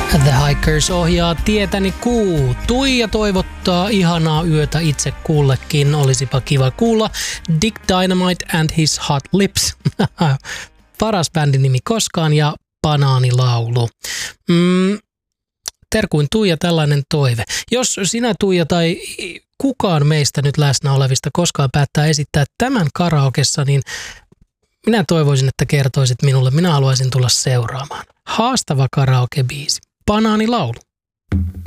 The Hikers ohjaa tietäni Tuija toivottaa ihanaa yötä itse kullekin. Olisipa kiva kuulla Dick Dynamite and His Hot Lips. Paras bändin nimi koskaan ja Banaanilaulu. Terkuin Tuija tällainen toive. Jos sinä Tuija tai kukaan meistä nyt läsnä olevista koskaan päättää esittää tämän karaokessa, niin minä toivoisin, että kertoisit minulle. Minä haluaisin tulla seuraamaan. Haastava karaoke-biisi. Banaanilaulu.